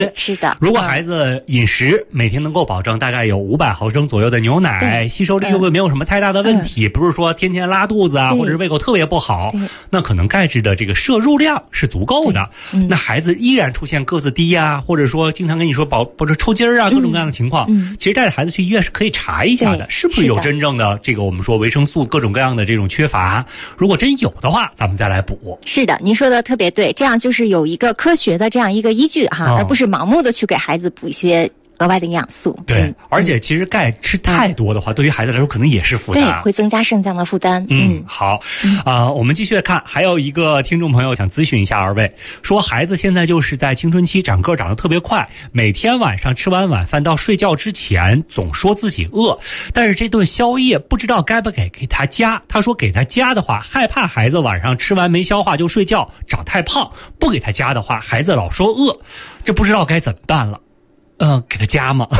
是的。 如果孩子饮食每天能够保证大概有500毫升左右的牛奶，吸收率又没有什么太大的问题，不是说天天拉肚子啊，或者是胃口特别不好，那可能钙质的这个摄入量是足够的。那孩子依然出现个子低啊，或者说经常跟你说或者抽筋儿啊，各种各样的情况，其实带着孩子去医院是可以查一下的，是不是有真正的这个我们说维生素各种各样的这种缺乏。如果真有的话，咱们再来补。 是的，您说的特别对，这样就是有一个科学的这样一个依据哈，而不是盲目的去给孩子补一些额外的营养素。 对，而且其实钙吃太多的话，对于孩子来说可能也是负担， 对，会增加肾脏的负担。 好，我们继续看，还有一个听众朋友想咨询一下二位，说孩子现在就是在青春期长个长得特别快，每天晚上吃完晚饭到睡觉之前总说自己饿，但是这顿宵夜不知道该不该给他加。他说给他加的话，害怕孩子晚上吃完没消化就睡觉长太胖，不给他加的话，孩子老说饿，这不知道该怎么办了。给他加吗？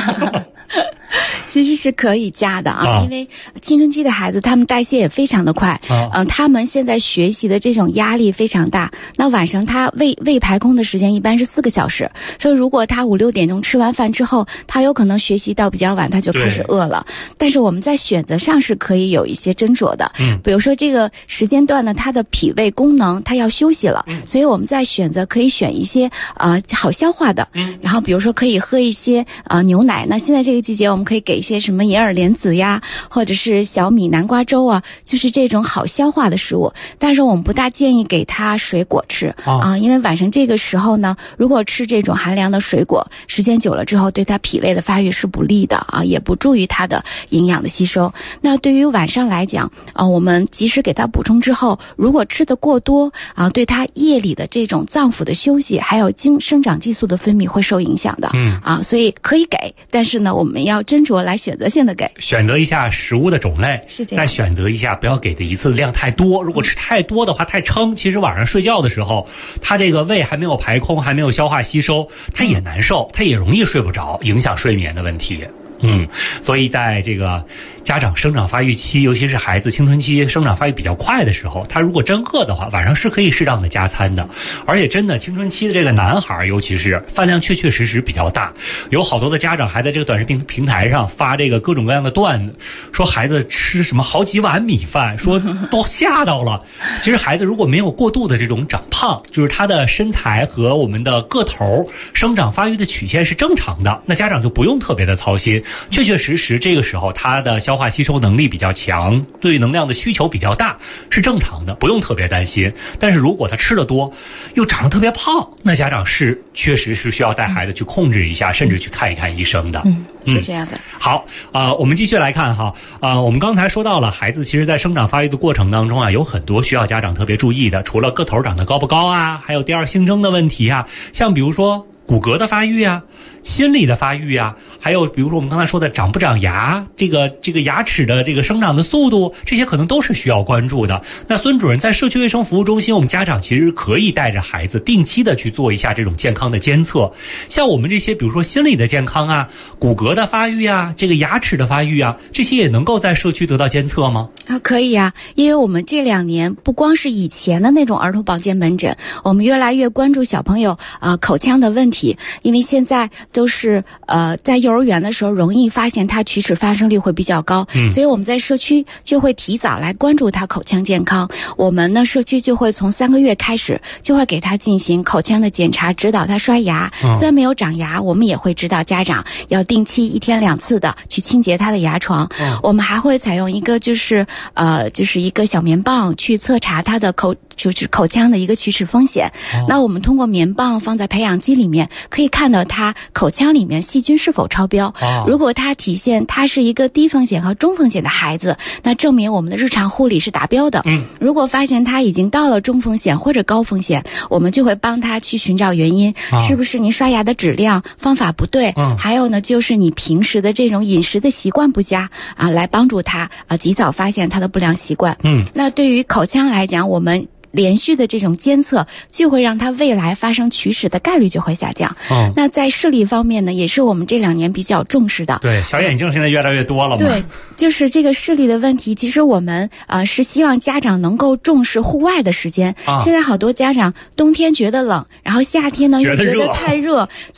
其实是可以加的啊，因为青春期的孩子他们代谢也非常的快，他们现在学习的这种压力非常大，那晚上他胃排空的时间一般是4个小时，所以如果他5、6点钟吃完饭之后，他有可能学习到比较晚，他就开始饿了。但是我们在选择上是可以有一些斟酌的，比如说这个时间段呢，他的脾胃功能他要休息了，所以我们在选择可以选一些好消化的，然后比如说可以喝一些牛奶，那现在这个季节我们可以给一些什么银耳莲子呀，或者是小米南瓜粥啊，就是这种好消化的食物。但是我们不大建议给他水果吃因为晚上这个时候呢，如果吃这种寒凉的水果，时间久了之后对他脾胃的发育是不利的也不助于他的营养的吸收。那对于晚上来讲我们及时给他补充之后，如果吃得过多对他夜里的这种脏腑的休息还有生长激素的分泌会受影响的所以可以给，但是呢我们要斟酌来选择性的给， 选择一下食物的种类， 是这样， 再选择一下不要给的一次量太多。如果吃太多的话太撑，其实晚上睡觉的时候他这个胃还没有排空，还没有消化吸收，他也难受，他也容易睡不着，影响睡眠的问题。所以在这个家长生长发育期，尤其是孩子青春期生长发育比较快的时候，他如果真饿的话，晚上是可以适当的加餐的。而且真的青春期的这个男孩，尤其是饭量确实比较大，有好多的家长还在这个短视频平台上发这个各种各样的段子，说孩子吃什么好几碗米饭，说都吓到了。其实孩子如果没有过度的这种长胖，就是他的身材和我们的个头生长发育的曲线是正常的，那家长就不用特别的操心。确实这个时候他的消化吸收能力比较强，对能量的需求比较大，是正常的，不用特别担心。但是如果他吃得多又长得特别胖，那家长确实是需要带孩子去控制一下，甚至去看一看医生的。 是这样的。 好我们继续来看哈我们刚才说到了孩子其实在生长发育的过程当中有很多需要家长特别注意的，除了个头长得高不高还有第二性征的问题像比如说骨骼的发育心理的发育还有比如说我们刚才说的长不长牙，这个牙齿的这个生长的速度，这些可能都是需要关注的。那孙主任在社区卫生服务中心，我们家长其实可以带着孩子定期的去做一下这种健康的监测，像我们这些比如说心理的健康骨骼的发育这个牙齿的发育这些也能够在社区得到监测吗？ 可以因为我们这2年不光是以前的那种儿童保健门诊，我们越来越关注小朋友口腔的问题，因为现在都是在幼儿园的时候容易发现他龋齿发生率会比较高，所以我们在社区就会提早来关注他口腔健康。我们呢社区就会从3个月开始就会给他进行口腔的检查，指导他刷牙。虽然没有长牙，我们也会指导家长要定期1天2次的去清洁他的牙床。我们还会采用一个就是一个小棉棒去测查他的口腔的一个龋齿风险。那我们通过棉棒放在培养基里面，可以看到他口腔里面细菌是否超标。如果他体现他是一个低风险和中风险的孩子，那证明我们的日常护理是达标的。如果发现他已经到了中风险或者高风险，我们就会帮他去寻找原因，是不是你刷牙的质量方法不对，还有呢就是你平时的这种饮食的习惯不佳来帮助他及早发现他的不良习惯。那对于口腔来讲，我们连续的这种监测，就会让他未来发生龋齿的概率就会下降。那在视力方面呢，也是我们这2年比较重视的。 对，小眼镜现在越来越多了嘛。 对，就是这个视力的问题，其实我们是希望家长能够重视户外的时间。现在好多家长冬天觉得冷，然后夏天呢又觉得太热。